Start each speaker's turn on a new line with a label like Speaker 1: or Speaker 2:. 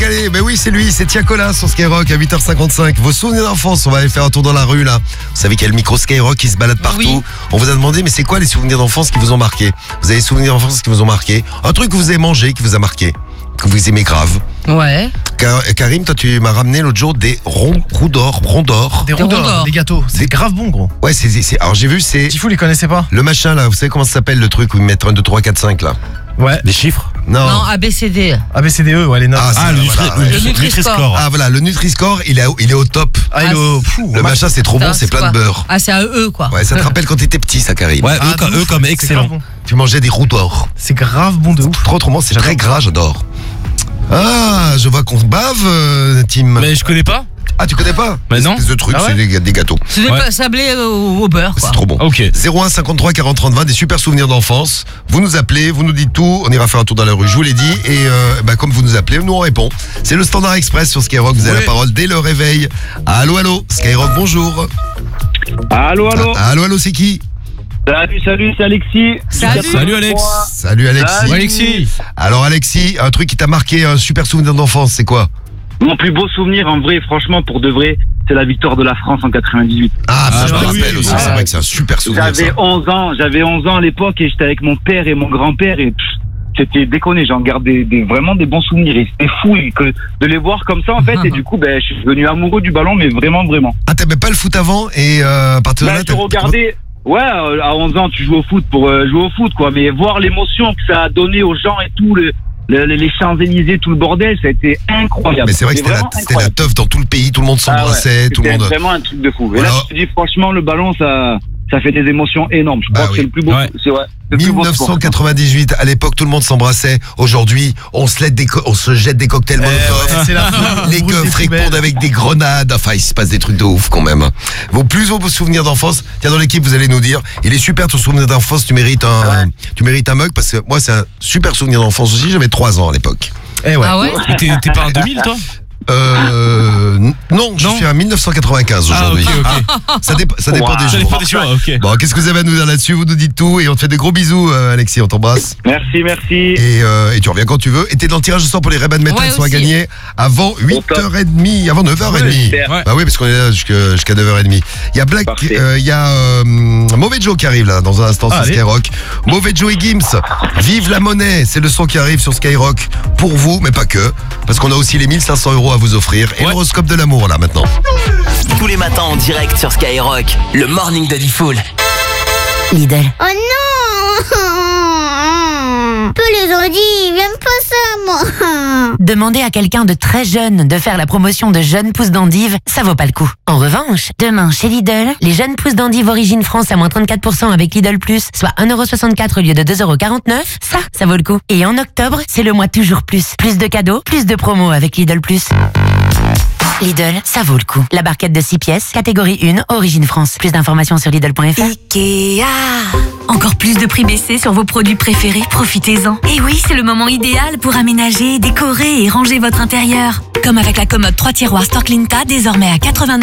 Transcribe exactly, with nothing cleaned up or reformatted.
Speaker 1: régaler. Mais oui, c'est lui, c'est Tiakola sur Skyrock à huit heures cinquante-cinq. Vos souvenirs d'enfance, on va aller faire un tour dans la rue là. Vous savez qu'il y a le micro Skyrock qui se balade partout.
Speaker 2: Oui.
Speaker 1: On vous a demandé, mais c'est quoi les souvenirs d'enfance qui vous ont marqué? Vous avez des souvenirs d'enfance qui vous ont marqué? Un truc que vous avez mangé, qui vous a marqué, que vous aimez grave.
Speaker 2: Ouais.
Speaker 1: Car- Karim, toi tu m'as ramené l'autre jour des ronds, roux d'or, ronds d'or.
Speaker 3: Des ronds d'or,
Speaker 2: d'or.
Speaker 3: des gâteaux. C'est grave bon, gros.
Speaker 1: Ouais, c'est, c'est, alors j'ai vu, c'est
Speaker 3: Tifou, les connaissez pas?
Speaker 1: le machin là, vous savez comment ça s'appelle le truc où ils mettent un, deux, trois, quatre, cinq là?
Speaker 3: Ouais.
Speaker 4: Des chiffres?
Speaker 1: Non.
Speaker 2: Non, A B C D.
Speaker 3: A B C D E, ouais, les notes.
Speaker 1: Ah, c'est-
Speaker 4: Ah, le
Speaker 1: voilà,
Speaker 4: Nutri-
Speaker 1: ouais.
Speaker 2: Le Nutri-Score.
Speaker 1: Ah voilà, le Nutri-Score, il est, au- il est au top.
Speaker 3: Ah, il est au- Pfou,
Speaker 1: Le
Speaker 3: ouais.
Speaker 1: machin c'est trop bon,
Speaker 2: Putain,
Speaker 1: c'est plein
Speaker 2: quoi
Speaker 1: de beurre.
Speaker 2: Ah, c'est un E, quoi.
Speaker 1: Ouais, ça te rappelle quand t'étais petit ça, Karim?
Speaker 4: Ouais,
Speaker 3: Ah,
Speaker 4: eux, comme,
Speaker 3: de
Speaker 4: eux
Speaker 3: ouf,
Speaker 4: comme
Speaker 3: c'est
Speaker 4: excellent.
Speaker 3: grave bon.
Speaker 1: Tu mangeais des roux d'or.
Speaker 3: C'est grave bon de ouf.
Speaker 1: Trop trop bon, c'est très gras, j'adore. Ah, je vois qu'on se bave, euh, Tim.
Speaker 4: Mais je connais pas.
Speaker 1: Ah, tu connais pas?
Speaker 4: Mais non.
Speaker 1: Ce truc,
Speaker 3: Ah ouais
Speaker 1: c'est des, des gâteaux.
Speaker 2: C'est des
Speaker 4: Ouais.
Speaker 2: pa- sablés au, au beurre, quoi.
Speaker 1: C'est trop bon.
Speaker 4: Ok.
Speaker 1: zéro un cinquante-trois quarante trente vingt, des super souvenirs d'enfance. Vous nous appelez, vous nous dites tout, on ira faire un tour dans la rue, je vous l'ai dit. Et euh, bah, comme vous nous appelez, nous on répond. C'est le Standard Express sur Skyrock, vous avez
Speaker 3: Ouais.
Speaker 1: la parole dès le réveil. Allô, allô, Skyrock, bonjour.
Speaker 5: Allô, allô.
Speaker 1: Ah, allô, allô, c'est qui?
Speaker 5: Salut, salut, c'est Alexis.
Speaker 2: Salut.
Speaker 4: Salut Alex.
Speaker 1: Salut Alexis.
Speaker 5: Salut.
Speaker 4: Alexis.
Speaker 1: Alors Alexis, un truc qui t'a marqué, un super souvenir d'enfance, c'est quoi?
Speaker 5: Mon plus beau souvenir, en vrai, franchement, pour de vrai, c'est la victoire de la France en quatre-vingt-dix-huit.
Speaker 1: Ah, ça
Speaker 4: Ah,
Speaker 1: je me
Speaker 4: bah
Speaker 1: rappelle
Speaker 4: oui,
Speaker 1: aussi,
Speaker 4: ouais.
Speaker 1: c'est vrai que c'est un super souvenir
Speaker 5: J'avais
Speaker 1: ça.
Speaker 5: onze ans, j'avais onze ans à l'époque et j'étais avec mon père et mon grand-père et pff, c'était déconné, j'en garde des, des- vraiment des bons souvenirs et c'était fou et que de les voir comme ça en fait et du coup, ben, je suis devenu amoureux du ballon, mais vraiment, vraiment.
Speaker 1: Ah, t'aimais pas le foot avant et euh, à partir de
Speaker 5: Ben,
Speaker 1: là,
Speaker 5: je
Speaker 1: t'as-
Speaker 5: regardais, ouais, euh, à onze ans, tu joues au foot pour euh, jouer au foot, quoi, mais voir l'émotion que ça a donné aux gens et tout, le, le- les Champs-Élysées, tout le bordel, ça a été incroyable.
Speaker 1: Mais c'est vrai que c'était la,
Speaker 5: vraiment
Speaker 1: c'était la
Speaker 5: incroyable.
Speaker 1: teuf dans tout le pays, tout le monde
Speaker 5: Ah ouais,
Speaker 1: s'embrassait, tout le
Speaker 5: c'était
Speaker 1: monde.
Speaker 5: vraiment un truc de fou. Et là,
Speaker 1: Alors-
Speaker 5: je te dis, franchement, le ballon, ça, ça fait des émotions énormes. Je
Speaker 1: Bah
Speaker 5: crois que
Speaker 1: oui.
Speaker 5: c'est le plus beau.
Speaker 4: Ouais.
Speaker 5: C'est ouais, le plus beau
Speaker 1: dix-neuf cent
Speaker 5: sport.
Speaker 1: quatre-vingt-dix-huit, à l'époque, tout le monde s'embrassait. Aujourd'hui, on se, lève des co- on se jette des cocktails
Speaker 3: Eh
Speaker 1: Molotov.
Speaker 3: ouais, c'est la fin.
Speaker 1: Les
Speaker 3: On brûle des
Speaker 1: coffres
Speaker 3: poubelles.
Speaker 1: répondent avec des grenades. Enfin, il se passe des trucs de ouf quand même. Vos plus beaux souvenirs d'enfance, tiens, dans l'équipe, vous allez nous dire. Il est super ton souvenir d'enfance, tu mérites un, tu mérites un mug parce que moi, c'est un super souvenir d'enfance aussi. J'avais trois ans à l'époque.
Speaker 3: Eh ouais.
Speaker 2: Ah ouais?
Speaker 4: Et T'es t'es pas un deux mille toi?
Speaker 1: Euh, n- non, je
Speaker 4: Non.
Speaker 1: suis à mille neuf cent quatre-vingt-quinze
Speaker 4: Ah,
Speaker 1: aujourd'hui.
Speaker 4: ok, ok.
Speaker 1: Ah, ça, dép- ça dépend
Speaker 5: Wow.
Speaker 1: des
Speaker 4: Ça
Speaker 1: jours.
Speaker 4: dépend des choix, ok.
Speaker 1: Bon, qu'est-ce que vous avez à nous dire là-dessus? Vous nous dites tout et on te fait des gros bisous, euh, Alexis, on t'embrasse.
Speaker 5: Merci, merci.
Speaker 1: Et, euh, et tu reviens quand tu veux. Et t'es dans le tirage de sort pour les Ray-Ban Metal,
Speaker 2: Ouais,
Speaker 1: sont à
Speaker 2: aussi.
Speaker 1: gagner avant huit heures trente, avant neuf heures trente.
Speaker 5: Super.
Speaker 4: Ouais.
Speaker 1: Bah oui, parce qu'on est là jusqu'à jusqu'à neuf heures trente. Il y a Black,
Speaker 5: Parfait.
Speaker 1: euh, il y a euh, Mauvais Joe qui arrive là dans un instant
Speaker 3: Ah,
Speaker 1: sur
Speaker 3: allez.
Speaker 1: Skyrock. Mauvais Joe et Gims, vive la monnaie, c'est le son qui arrive sur Skyrock pour vous, mais pas que, parce qu'on a aussi les mille cinq cents euros à vous offrir et
Speaker 4: Ouais.
Speaker 1: l'horoscope de l'amour là maintenant.
Speaker 6: Tous les matins en direct sur Skyrock, le morning de Diffoul.
Speaker 7: Lidl.
Speaker 8: Oh non Peu les ont dit, j'aime pas ça, moi.
Speaker 7: Demandez à quelqu'un de très jeune de faire la promotion de jeunes pousses d'endive, ça vaut pas le coup. En revanche, demain chez Lidl, les jeunes pousses d'endive origine France à moins trente-quatre pour cent avec Lidl Plus, soit un euro soixante-quatre au lieu de deux euros quarante-neuf, ça, ça vaut le coup. Et en octobre, c'est le mois toujours plus. Plus de cadeaux, plus de promos avec Lidl Plus. Lidl, ça vaut le coup. La barquette de six pièces, catégorie un, origine France. Plus d'informations sur Lidl point F R.
Speaker 9: Ikea. Encore plus de prix baissés sur vos produits préférés, profitez-en. Et oui, c'est le moment idéal pour aménager, décorer et ranger votre intérieur. Comme avec la commode trois tiroirs Storklinta, désormais à quatre-vingt-neuf